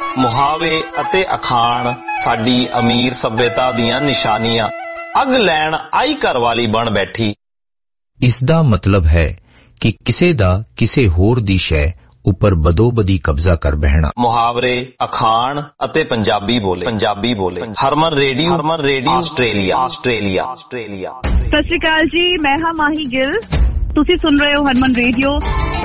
ਮੁਹਾਵੇ ਅਤੇ ਅਖਾਣ ਸਾਡੀ ਅਮੀਰ ਸੱਭਿਅਤਾ ਦੀਆਂ ਨਿਸ਼ਾਨੀਆਂ। ਅੱਗ ਲੈਣ ਆਈ ਘਰਵਾਲੀ ਬਣ ਬੈਠੀ। ਇਸ ਦਾ ਮਤਲਬ ਹੈ ਕਿ ਕਿਸੇ ਦਾ ਕਿਸੇ ਹੋਰ ਦੀ ਸ਼ੈ ਉੱਪਰ ਬਦੋਬਦੀ ਕਬਜ਼ਾ ਕਰ ਬਹਿਣਾ। ਮੁਹਾਵਰੇ, ਅਖਾਣ ਅਤੇ ਪੰਜਾਬੀ ਬੋਲੇ। ਹਰਮਨ ਰੇਡੀਓ ਆਸਟ੍ਰੇਲੀਆ। ਸਤਿ ਸ਼੍ਰੀ ਅਕਾਲ ਜੀ, ਮੈਂ ਹਾਂ ਮਾਹੀ ਗਿੱਲ। ਤੁਸੀਂ ਸੁਣ ਰਹੇ ਹੋ ਹਰਮਨ ਰੇਡੀਓ